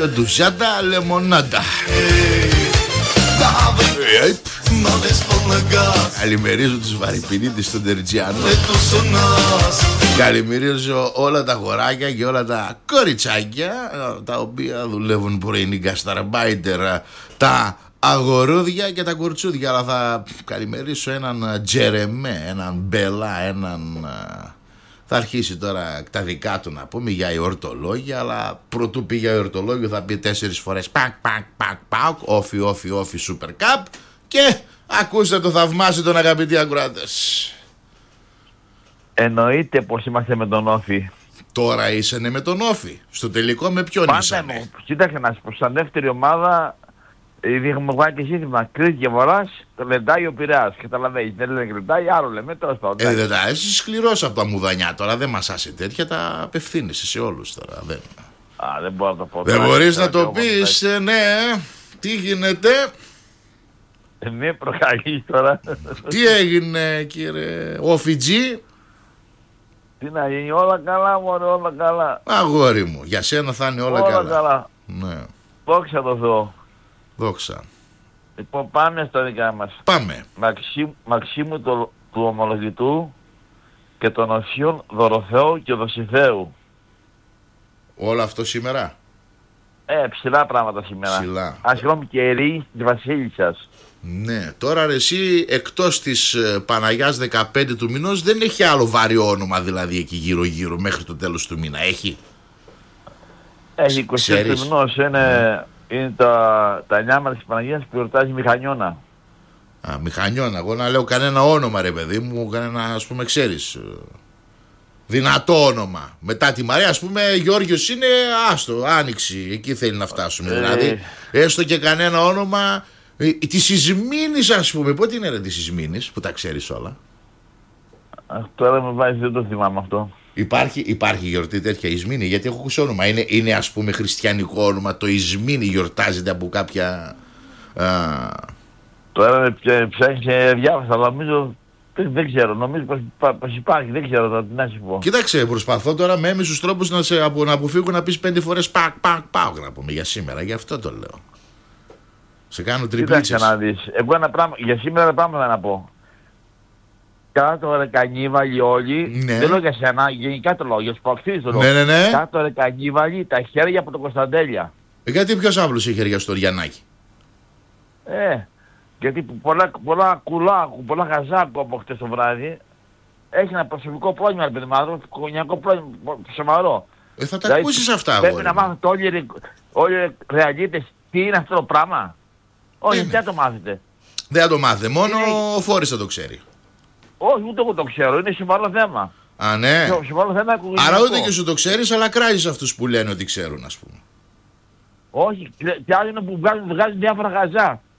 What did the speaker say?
ντουζάτα λεμονάτα. Καλημερίζω τους Βαρυπινίτες στον Τερτζιάνο. Καλημερίζω όλα τα αγοράκια και όλα τα κοριτσάκια τα οποία δουλεύουν πρωινή γκασταρμπάιτερ, τα αγορούδια και τα κουρτσούδια. Αλλά θα καλημερίσω έναν Τζερεμέ, έναν Μπέλα, έναν... Θα αρχίσει τώρα τα δικά του να πούμε για εορτολόγια, αλλά πρωτού πει για εορτολόγιο θα πει 4 φορές πακ πακ πακ πακ, όφι όφι όφι σούπερ καπ. Και ακούστε το θαυμάσι των αγαπητοί ακροατές. Εννοείται πως είμαστε με τον Όφη. Τώρα είσανε με τον Όφη. Στο τελικό με ποιον είσανε? Κοίταξε να σου πω, σαν δεύτερη ομάδα είχαμε βγάλει και σύνθημα Κρήτη και Βορράς, το λεντάει ο Πειραιάς. Καταλαβαίνεις, δεν λένε λεντάει, άλλο λέμε, τώρα στο δεν τα είσαι σκληρός από τα μουδανιά τώρα, δεν μας άσε τέτοια, τα απευθύνεσαι σε όλους τώρα. Δεν μπορώ να το πω. Δεν μπορείς να το πεις, ναι, τι γίνεται? Ναι, προκαλείς τώρα. Τι έγινε κύριε Όφιτζή? Τι να γίνει, όλα καλά μωρέ, όλα καλά. Αγόρι μου, για σένα θα είναι όλα καλά. Όλα καλά. Ναι. Δόξα τω Θεώ. Δόξα. Λοιπόν, πάμε στα δικά μας. Πάμε. Μαξίμου του Ομολογητού και των Οσίων Δωροθέου και Δοσιθέου. Όλο αυτό σήμερα? Ψηλά πράγματα σήμερα. Ψηλά. Συγγνώμη, και Ερή της Βασίλισσας. Ναι, τώρα ρε εσύ εκτός της Παναγιάς 15 του μηνός δεν έχει άλλο βαρύ όνομα δηλαδή εκεί γύρω γύρω μέχρι το τέλος του μήνα, έχει? Έχει 26 του μηνός, είναι τα 9 μέρες της Παναγίας που γιορτάζει Μηχανιώνα. Μηχανιώνα, εγώ να λέω κανένα όνομα ρε παιδί μου, κανένα ας πούμε ξέρεις δυνατό όνομα. Μετά τη Μαρία ας πούμε Γιώργιος είναι άστο, Άνοιξη, εκεί θέλει να φτάσουμε δηλαδή. Έστω και κανένα όνομα. Της Ισμήνης ας πούμε, πότε είναι ρε της Ισμήνης που τα ξέρεις όλα? Τώρα με βάζει, δεν το θυμάμαι αυτό. Υπάρχει γιορτή τέτοια Ισμήνη? Γιατί έχω ακούσει όνομα, είναι ας πούμε χριστιανικό όνομα το Ισμήνη, γιορτάζεται από κάποια... Τώρα με ψάχνεις και διάβασα, αλλά νομίζω... Δεν ξέρω, νομίζω πως υπάρχει, δεν ξέρω τώρα τι να σου πω. Κοίταξε, προσπαθώ τώρα με έμεσους τρόπους να αποφύγω να πεις 5 φορές πακ πακ πακ να πούμε για σήμερα, γι' αυτό το λέω. Σε κάνω τριπλίτσες. Κοίταξε να δεις, εγώ ένα πράγμα, για σήμερα ένα πράγμα να πω. Κάτω ρε κανίβαλοι όλοι, ναι. Δεν λέω για σένα, γενικά το λέω, για τους παξίδες το λέω. Ναι. Κάτω ρε κανίβαλοι, τα χέρια από τον Κωνσταντέλια. Γιατί ποιος άπλωσε χέρια στο Ριαννάκι? Γιατί πολλά χαζάκου από χτες το βράδυ. Έχει ένα προσωπικό πρόβλημα, ρε παιδί μου, κονιακό πρόβλημα, σοβαρό. Θα τα ακούσεις αυτά, πρέπει να μάθετε όλοι οι ρεαλίτες τι είναι αυτό το πράγμα. Όχι, δεν το μάθετε. Δεν θα το μάθετε, μόνο ο Φόρης θα το ξέρει. Όχι, ούτε εγώ το ξέρω, είναι σοβαρό θέμα. Ναι. Σοβαρό θέμα. Άρα ούτε και σου το ξέρεις, αλλά κράζεις αυτούς που λένε ότι ξέρουν, ας πούμε. Όχι, και άλλοι είναι που βγάζουν διάφορα χαζά.